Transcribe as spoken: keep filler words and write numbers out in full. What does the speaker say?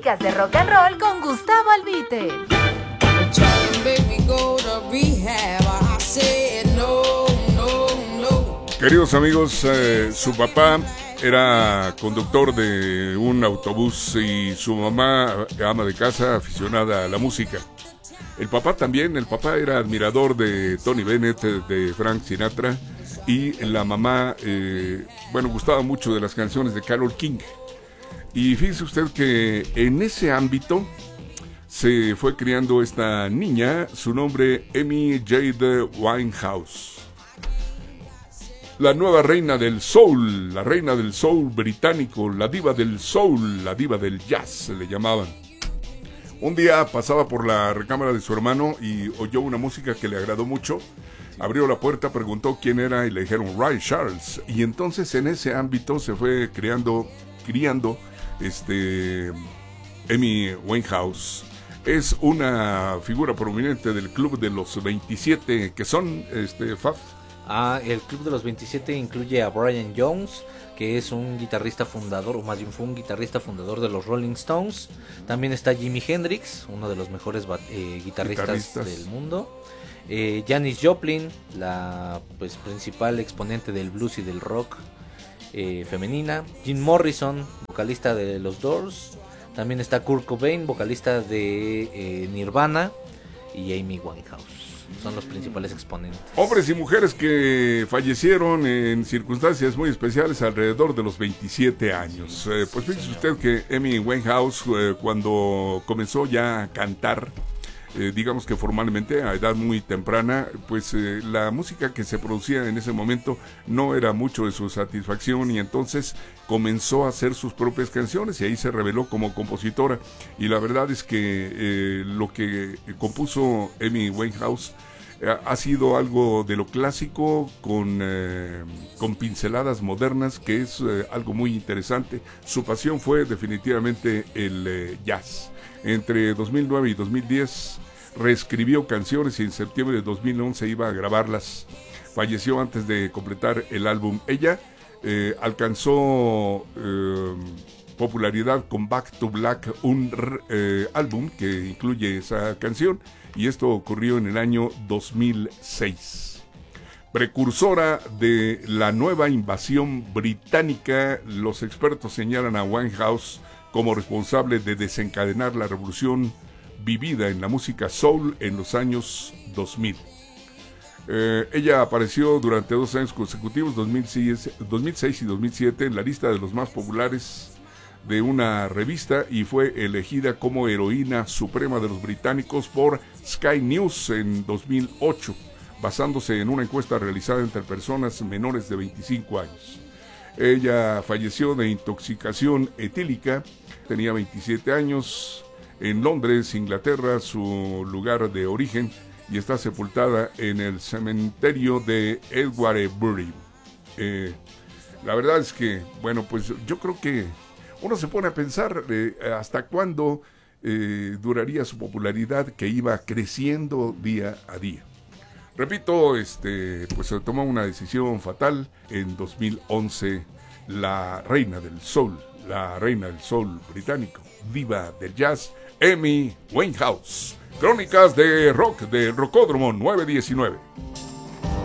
Crónicas de Rock and Roll con Gustavo Albite. Queridos amigos, eh, su papá era conductor de un autobús y su mamá, ama de casa, aficionada a la música. El papá también, el papá era admirador de Tony Bennett, de Frank Sinatra, y la mamá, eh, bueno, gustaba mucho de las canciones de Carole King. Y fíjese usted que en ese ámbito se fue criando esta niña, su nombre Amy Jade Winehouse. La nueva reina del soul, la reina del soul británico, la diva del soul, la diva del jazz, se le llamaban. Un día pasaba por la recámara de su hermano y oyó una música que le agradó mucho. Abrió la puerta, preguntó quién era y le dijeron Ray Charles. Y entonces en ese ámbito se fue creando, criando este, Amy Winehouse. Es una figura prominente del Club de los veintisiete, que son, este, Faf. Ah, el Club de los veintisiete incluye a Brian Jones, que es un guitarrista fundador, o más bien fue un guitarrista fundador de los Rolling Stones. También está Jimi Hendrix, uno de los mejores eh, guitarristas, guitarristas del mundo. Eh, Janis Joplin, la pues principal exponente del blues y del rock eh, femenina. Jim Morrison, vocalista de los Doors. También está Kurt Cobain, vocalista de eh, Nirvana. Y Amy Winehouse. Son los principales exponentes. Hombres y mujeres que fallecieron en circunstancias muy especiales alrededor de los veintisiete años. Eh, pues fíjese usted que Amy Winehouse, eh, cuando comenzó ya a cantar, eh, digamos que formalmente a edad muy temprana, pues eh, la música que se producía en ese momento no era mucho de su satisfacción y entonces comenzó a hacer sus propias canciones y ahí se reveló como compositora. Y la verdad es que eh, lo que compuso Amy Winehouse eh, ha sido algo de lo clásico con, eh, con pinceladas modernas, que es eh, algo muy interesante. Su pasión fue definitivamente el eh, jazz. Entre dos mil nueve y dos mil diez reescribió canciones y en septiembre de dos mil once iba a grabarlas. Falleció antes de completar el álbum. Ella Eh, alcanzó eh, popularidad con Back to Black, un eh, álbum que incluye esa canción, y esto ocurrió en el año dos mil seis. Precursora de la nueva invasión británica, los expertos señalan a Winehouse como responsable de desencadenar la revolución vivida en la música soul en los años dos mil. Eh, ella apareció durante dos años consecutivos, dos mil seis, dos mil seis y dos mil siete, en la lista de los más populares de una revista y fue elegida como heroína suprema de los británicos por Sky News en dos mil ocho, basándose en una encuesta realizada entre personas menores de veinticinco años. Ella falleció de intoxicación etílica, tenía veintisiete años, en Londres, Inglaterra, su lugar de origen, y está sepultada en el cementerio de Edgware-Bury. Eh, la verdad es que, bueno, pues yo creo que uno se pone a pensar eh, hasta cuándo eh, duraría su popularidad, que iba creciendo día a día. Repito, este, pues se tomó una decisión fatal en dos mil once, la reina del soul, la reina del soul británico, diva del jazz, Amy Winehouse. Crónicas de Rock, de Rocódromo nueve diecinueve.